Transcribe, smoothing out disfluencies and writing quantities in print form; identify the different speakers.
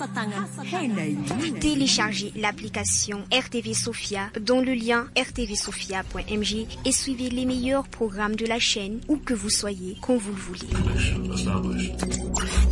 Speaker 1: Téléchargez l'application RTV Sophia dans le lien rtvsophia.mg et suivez les meilleurs programmes de la chaîne où que vous soyez, quand vous le voulez.